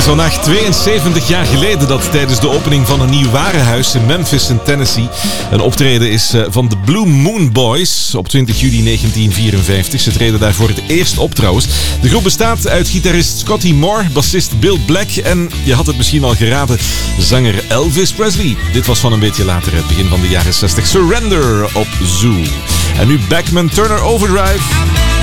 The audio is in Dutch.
Vandaag 72 jaar geleden dat tijdens de opening van een nieuw warenhuis in Memphis in Tennessee een optreden is van de Blue Moon Boys op 20 juli 1954. Ze treden daar voor het eerst op trouwens. De groep bestaat uit gitarist Scotty Moore, bassist Bill Black en, je had het misschien al geraden, zanger Elvis Presley. Dit was van een beetje later, het begin van de jaren 60. Surrender op Zoo. En nu Beckman Turner Overdrive.